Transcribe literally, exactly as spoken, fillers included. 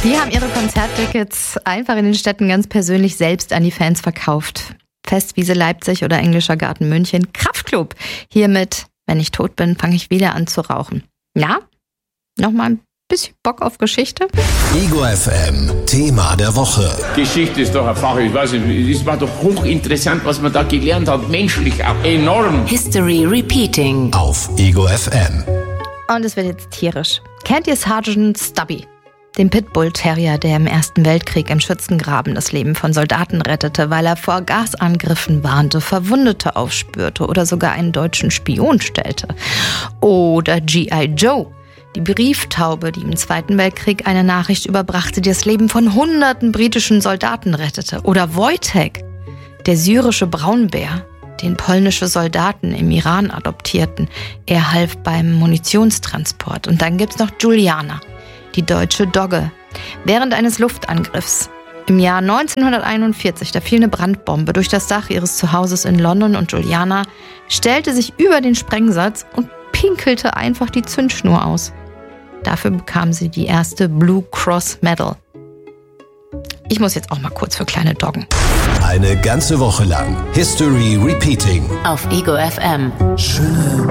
Die haben ihre Konzerttickets einfach in den Städten ganz persönlich selbst an die Fans verkauft. Festwiese Leipzig oder Englischer Garten München. Kraftklub. Hiermit, wenn ich tot bin, fange ich wieder an zu rauchen. Ja? Nochmal ein bisschen Bock auf Geschichte? Ego F M, Thema der Woche. Geschichte ist doch einfach, ich weiß nicht, es war doch hochinteressant, was man da gelernt hat, menschlich auch enorm. History Repeating auf Ego F M. Und es wird jetzt tierisch. Kennt ihr Sergeant Stubby? Den Pitbull-Terrier, der im Ersten Weltkrieg im Schützengraben das Leben von Soldaten rettete, weil er vor Gasangriffen warnte, Verwundete aufspürte oder sogar einen deutschen Spion stellte. Oder G I Joe, die Brieftaube, die im Zweiten Weltkrieg eine Nachricht überbrachte, die das Leben von hunderten britischen Soldaten rettete. Oder Wojtek, der syrische Braunbär, den polnische Soldaten im Iran adoptierten. Er half beim Munitionstransport. Und dann gibt's noch Juliana, die deutsche Dogge. Während eines Luftangriffs im Jahr neunzehnhunderteinundvierzig, da fiel eine Brandbombe durch das Dach ihres Zuhauses in London und Juliana stellte sich über den Sprengsatz und pinkelte einfach die Zündschnur aus. Dafür bekam sie die erste Blue Cross Medal. Ich muss jetzt auch mal kurz für kleine Doggen. Eine ganze Woche lang History Repeating auf Ego F M. Schöne